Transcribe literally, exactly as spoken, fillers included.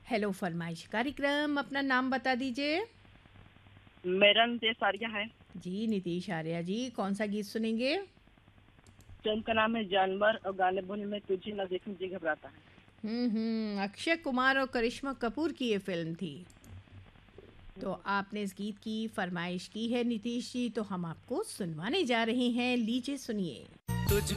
Hello फरमाइश कार्यक्रम, अपना नाम बता दीजिए। मेरा देश आर्या है। जी नीतीश आर्या जी, कौन सा गीत सुनेंगे? फिल्म का नाम है जानवर और गाने बोले में तुझे न देखने जी घबराता है। हम्म हम्म अक्षय कुमार और करिश्मा कपूर की ये फिल्म थी। तो आपने इस गीत की फरमाइश की है नीतीश जी, तो हम आपको सुनवाने जा रहे हैं, लीजिए सुनिए।